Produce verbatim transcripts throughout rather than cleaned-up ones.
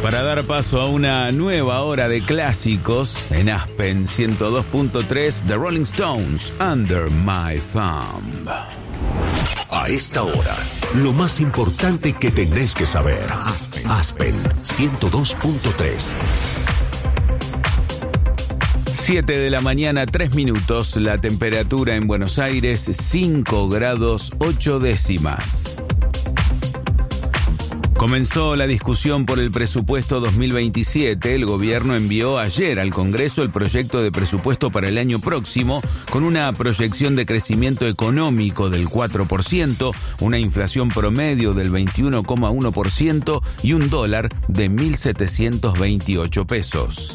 Para dar paso a una nueva hora de clásicos en Aspen ciento dos punto tres, The Rolling Stones, Under My Thumb. A esta hora, lo más importante que tenés que saber. Aspen, Aspen ciento dos punto tres. siete de la mañana, tres minutos. La temperatura en Buenos Aires, cinco grados ocho décimas. Comenzó la discusión por el presupuesto dos mil veintisiete. El gobierno envió ayer al Congreso el proyecto de presupuesto para el año próximo, con una proyección de crecimiento económico del cuatro por ciento, una inflación promedio del veintiuno coma uno por ciento y un dólar de mil setecientos veintiocho pesos.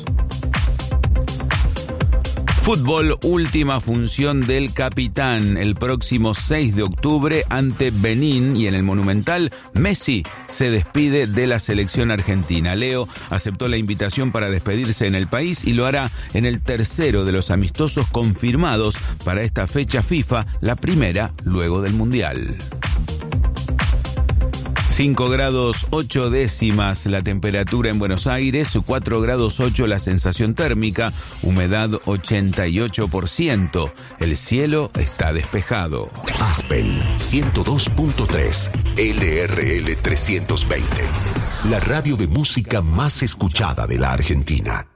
Fútbol, última función del capitán el próximo seis de octubre ante Benín, y en el Monumental Messi se despide de la selección argentina. Leo aceptó la invitación para despedirse en el país y lo hará en el tercero de los amistosos confirmados para esta fecha FIFA, la primera luego del Mundial. cinco grados ocho décimas la temperatura en Buenos Aires, cuatro grados ocho la sensación térmica, humedad ochenta y ocho por ciento. El cielo está despejado. Aspen ciento dos punto tres, L R L trescientos veinte. La radio de música más escuchada de la Argentina.